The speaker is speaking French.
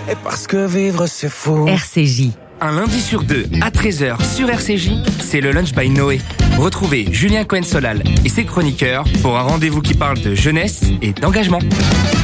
Et parce que vivre c'est fou. RCJ. Un lundi sur deux, à 13h sur RCJ, c'est le Lunch by Noé. Retrouvez Julien Cohen-Solal et ses chroniqueurs pour un rendez-vous qui parle de jeunesse et d'engagement.